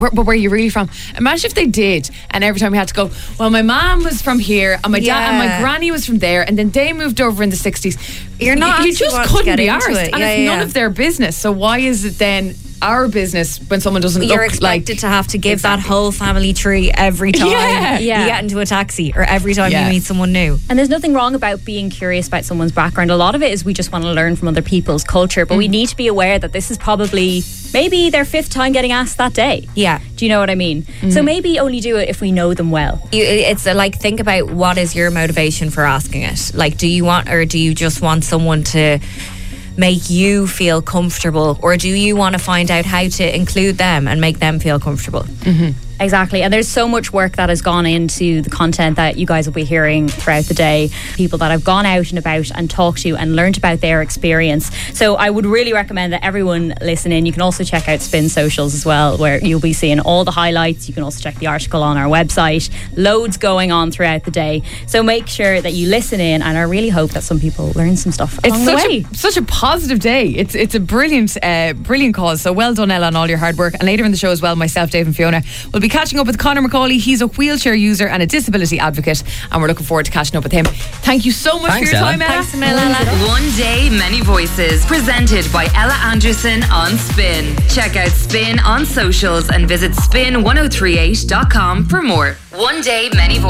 where are you really from? Imagine if they did, and every time we had to go, well, my mom was from here, and my dad and my granny was from there, and then they moved over in the 60s. You're not. You just couldn't be arsed, it. and it's none of their business. So why is it then our business when someone doesn't You're look expected like to have to give that whole family tree every time you get into a taxi, or every time you meet someone new. And there's nothing wrong about being curious about someone's background. A lot of it is we just want to learn from other people's culture, but we need to be aware that this is probably maybe their 5th time getting asked that day. Yeah. Do you know what I mean? So maybe only do it if we know them well. It's like, think about what is your motivation for asking it. Like, do you want, or do you just want someone to make you feel comfortable, or do you want to find out how to include them and make them feel comfortable? Exactly. And there's so much work that has gone into the content that you guys will be hearing throughout the day. People that have gone out and about and talked to and learned about their experience. So I would really recommend that everyone listen in. You can also check out Spin socials as well, where you'll be seeing all the highlights. You can also check the article on our website. Loads going on throughout the day. So make sure that you listen in, and I really hope that some people learn some stuff along the way. It's such a positive day. It's a brilliant cause. So well done, Ella, on all your hard work. And later in the show as well, myself, Dave and Fiona will be catching up with Conor McCauley. He's a wheelchair user and a disability advocate, and we're looking forward to catching up with him. Thank you so much for your time, Ella. Thanks, Ella. One Day, Many Voices, presented by Ella Anderson on Spin. Check out Spin on socials and visit spin1038.com for more. One Day, Many Voices.